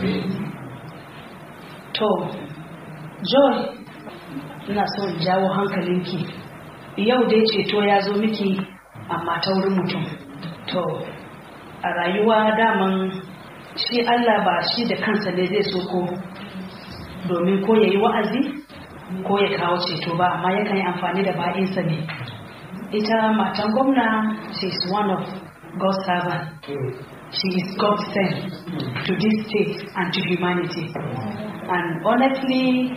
To Joy, ina so in jawo hankalinki. Yau dai ceto ya zo miki amma ta wurin mutum. To a rayuwa daman shi Allah ba shi da kansa ne zai so ko domin ko yayi wa'azi ko ya kawo ceto ba, amma yakan yi amfani da bayinsa ne. Ita matan gwamna, she is one of God's servant. She is God sent to this state and to humanity. And honestly,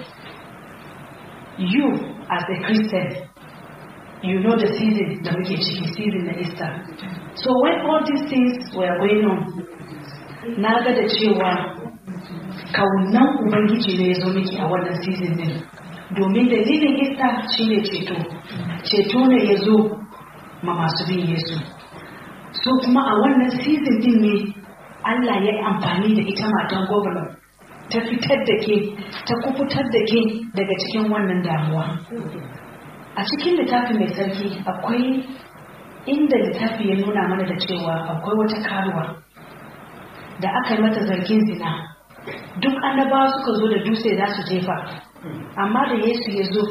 you as a Christian, you know the season, the wicked season, the Easter. So when all these things were going on, na ga da cewa kaunan Ubangiji ne ya zo miki a wannan season din. Domin dalilin Easter shine ceto. Ceto ne ya zo ma masu bin Yesu. So kuma a wannan season din ne Allah ya yi amfani da ita matan gwamna ta fitar da ke, ta kufutar da ke daga cikin wannan damuwa. A cikin littafi mai sarki akwai inda littafi ya nuna mana da cewa akwai wata karuwa da aka yi mata zargin zina. Duk annabawa suka zo da dutse za su jefa, amma da Yesu ya zo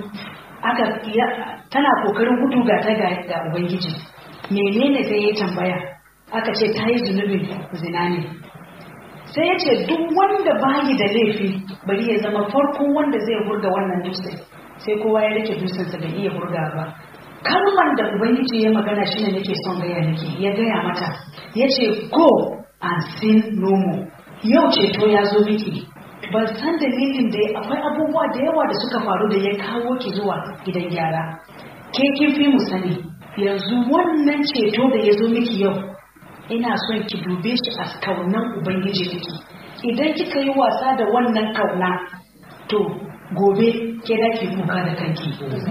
tana kokarin gudu ga ta ga Ubangiji. Menene sai ya tambaya? Aka ce ta yi zunubin zina ne. Sai ya ce duk wanda bayi da laifi bari ya zama farkon wanda zai hurga wannan dutse. Sai kowa ya rike dutsensa da iya hurga ba. Kalman da Ubangiji ya magana shine nake son gaya nake, ya gaya mata, ya ce go and sin no more. Yau ceto ya zo miki. Ban san dalilin da akwai abubuwa da yawa da suka faru da ya kawo ki zuwa gidan gyara. Ke kin fi mu sani. Yanzu wannan ceto da ya zo miki yau, ina son ki dube shi a kaunan Ubangiji miki. Idan kika yi wasa da wannan kauna, to gobe ke da ki kuka da kanki.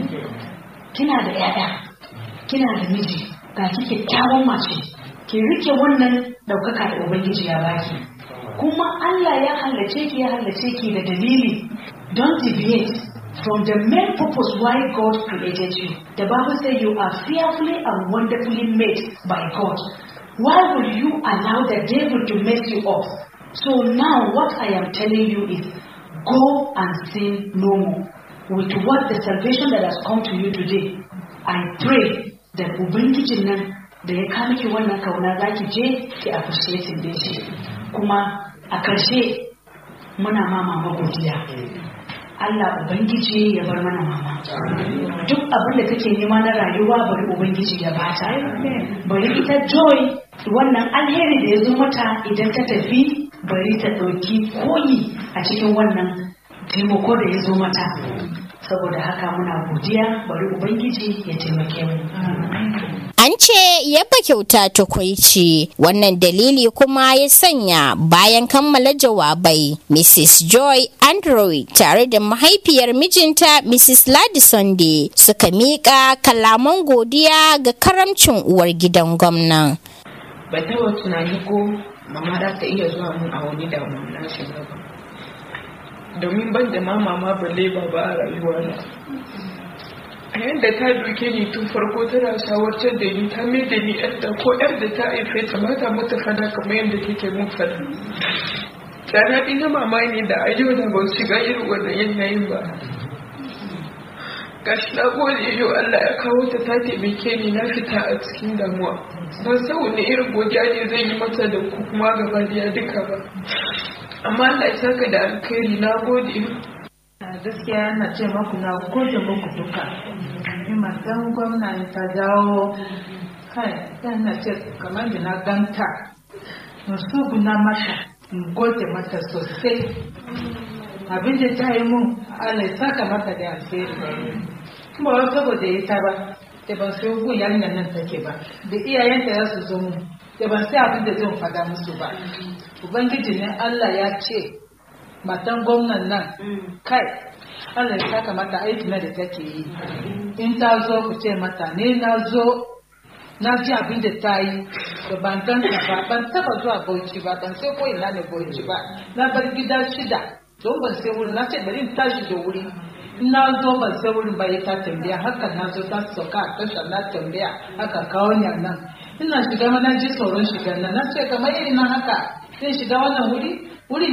Kina da yaya, kina da miji, ga ki kyakkyawan mace, ki rike wannan daukaka da Ubangiji ya baki. Kuma Allah ya hallace ki da dalili. Don't deviate from the main purpose why God created you. The Bible says you are fearfully and wonderfully made by God. Why would you allow the devil to mess you up? So now what I am telling you is go and sin no more. With what the salvation that has come to you today, I pray that Ubangijin nan da ya kawo miki wannan kauna za ki je ki appreciate din shi. Kuma a ƙarshe muna mama godiya. Allah Ubangiji ya bar mana mama. Duk abin da kake nema na rayuwa bari Ubangiji ya bata. Bari ita Joy wannan alheri da ya zo mata idan ta tafi bari ta ɗauki koyi a cikin wannan taimako da ya zo mata. Saboda haka muna godiya, bari Ubangiji ya taimake mu. An ce yaba kyauta tukuici, wannan dalili kuma ya sanya bayan kammala jawabai Mrs. Joy Andrew tare da mahaifiyar mijinta Mrs. Ladi Sunday suka miƙa kalaman godiya ga karamcin uwar gidan gwamnan. Ba taɓa tunani ko mama za ta iya zuwa mun a wani damuwa na shiga ba. Domin ban da mama balle ba a rayuwa na. A yadda ta duke ni tun farko tana shawartar da ni ta mai da ni yadda ko yar da ta haife ta mata mata fada kamar yadda take mun fada. Tsara na mama ne da a yau da ban shiga irin wannan yanayin ba. Gashi na gode yau Allah ya kawo ta taimake ni na fita a cikin damuwa. Ban san wani irin godiya ne zan yi mata da kuma gaba da duka ba. Amma Allah ya saka da alkhairi, na gode. Gaskiya na ce maku na gode muku duka. Ni matan gwamna ta dawo kai na ce kamar da na ganta. Musu guna mata, gode mata sosai. Abin da ta yi mun Allah ya saka mata da alkhairi. Kuma wasu saboda ita ba, da ban sai gun yarinyar nan take ba. Da iyayenta za su zo mu, da ban sai abin da zan fada musu ba. Ubangiji ne Allah ya ce matan gwamnan nan kai Allah ya saka mata aiki na da take yi. In ta zo ku ce mata ne na zo na ji abin da ta yi da ban ganta ba, ban taba zuwa Bauchi ba, ban sai ko ina ne Bauchi ba. Na bar gida 6 don ban sai wurin, na ce bari in tashi da wuri. Na zo ban sai wurin ba, ta tambaya haka na zo ta sauka a tashar na tambaya haka kawo ni nan. Ina shiga mana ji tsoron shigar nan, na ce kamar irin haka zai shiga wannan wuri